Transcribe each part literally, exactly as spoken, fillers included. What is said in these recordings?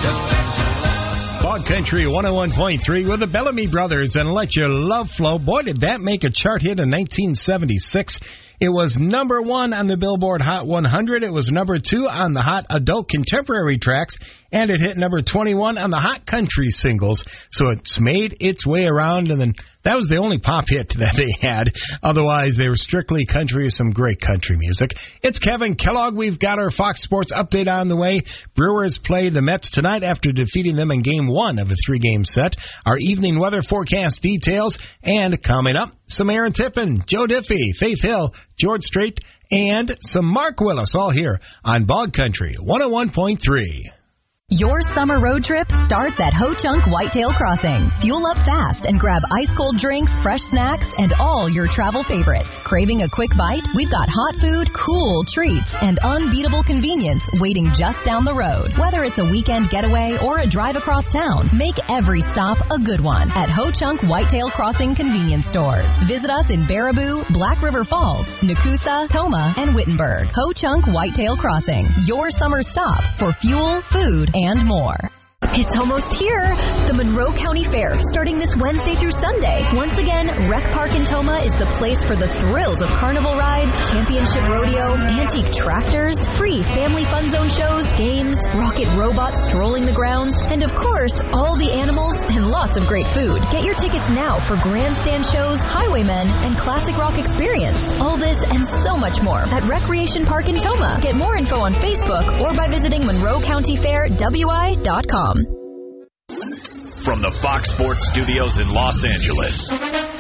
Bog Country one oh one point three with the Bellamy Brothers and Let Your Love Flow. Boy, did that make a chart hit in nineteen seventy-six. It was number one on the Billboard Hot one hundred. It was number two on the Hot Adult Contemporary Tracks. And it hit number twenty-one on the Hot Country Singles. So it's made its way around, and then that was the only pop hit that they had. Otherwise, they were strictly country, some great country music. It's Kevin Kellogg. We've got our Fox Sports update on the way. Brewers play the Mets tonight after defeating them in game one of a three-game set. Our evening weather forecast details. And coming up, some Aaron Tippin, Joe Diffie, Faith Hill, George Strait, and some Mark Willis, all here on Bog Country one oh one point three. Your summer road trip starts at Ho Chunk Whitetail Crossing. Fuel up fast and grab ice-cold drinks, fresh snacks, and all your travel favorites. Craving a quick bite? We've got hot food, cool treats, and unbeatable convenience waiting just down the road. Whether it's a weekend getaway or a drive across town, make every stop a good one at Ho Chunk Whitetail Crossing convenience stores. Visit us in Baraboo, Black River Falls, Nakusa, Toma, and Wittenberg. Ho Chunk Whitetail Crossing, your summer stop for fuel, food, and more. It's almost here. The Monroe County Fair, starting this Wednesday through Sunday. Once again, Rec Park in Toma is the place for the thrills of carnival rides, championship rodeo, antique tractors, free family fun zone shows, games, rocket robots strolling the grounds, and of course, all the animals and lots of great food. Get your tickets now for grandstand shows, highwaymen, and classic rock experience. All this and so much more at Recreation Park in Toma. Get more info on Facebook or by visiting Monroe County Fair W I dot com. From the Fox Sports Studios in Los Angeles,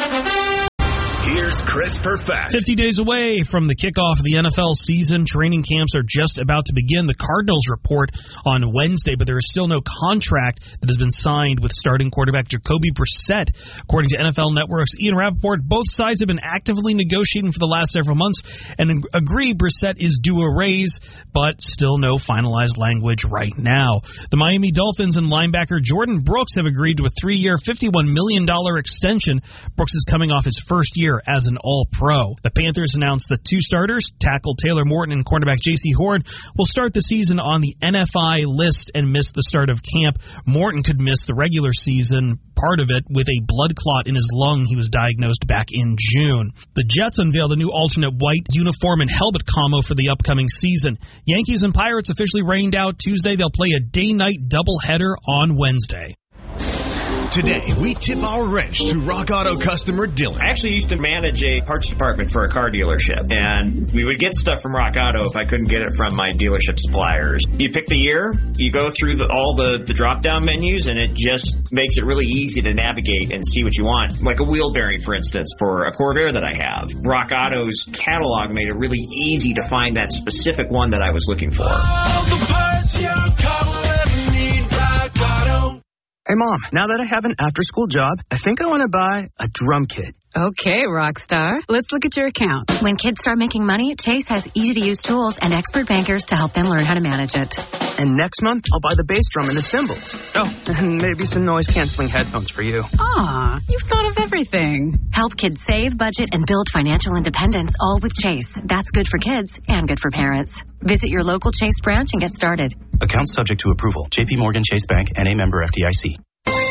here's Chris Perfett. fifty days away from the kickoff of the N F L season. Training camps are just about to begin. The Cardinals report on Wednesday, but there is still no contract that has been signed with starting quarterback Jacoby Brissett. According to N F L Network's Ian Rappaport, both sides have been actively negotiating for the last several months and agree Brissett is due a raise, but still no finalized language right now. The Miami Dolphins and linebacker Jordan Brooks have agreed to a three-year, fifty-one million dollars extension. Brooks is coming off his first year as an All-Pro. The Panthers announced that two starters, tackle Taylor Morton and cornerback J C Horn, will start the season on the N F I list and miss the start of camp. Morton could miss the regular season, part of it with a blood clot in his lung. He was diagnosed back in June. The Jets unveiled a new alternate white uniform and helmet combo for the upcoming season. Yankees and Pirates officially rained out Tuesday. They'll play a day-night doubleheader on Wednesday. Today, we tip our wrench to Rock Auto customer Dylan. I actually used to manage a parts department for a car dealership, and we would get stuff from Rock Auto if I couldn't get it from my dealership suppliers. You pick the year, you go through the, all the, the drop-down menus, and it just makes it really easy to navigate and see what you want. Like a wheel bearing, for instance, for a Corvair that I have. Rock Auto's catalog made it really easy to find that specific one that I was looking for. All the parts your car will ever need, Rock Auto. Hey, Mom, now that I have an after-school job, I think I want to buy a drum kit. Okay, Rockstar. Let's look at your account. When kids start making money, Chase has easy-to-use tools and expert bankers to help them learn how to manage it. And next month, I'll buy the bass drum and the cymbals. Oh, and maybe some noise-canceling headphones for you. Aw, you've thought of everything. Help kids save, budget, and build financial independence, all with Chase. That's good for kids and good for parents. Visit your local Chase branch and get started. Account subject to approval. J P Morgan Chase Bank, N A member F D I C.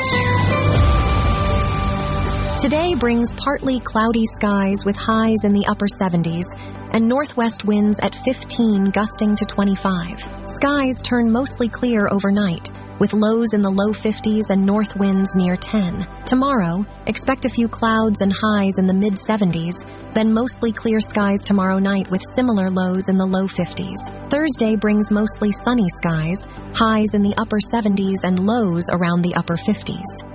Today brings partly cloudy skies with highs in the upper seventies and northwest winds at fifteen gusting to twenty-five. Skies turn mostly clear overnight with lows in the low fifties and north winds near ten. Tomorrow, expect a few clouds and highs in the mid seventies, then mostly clear skies tomorrow night with similar lows in the low fifties. Thursday brings mostly sunny skies, highs in the upper seventies and lows around the upper fifties.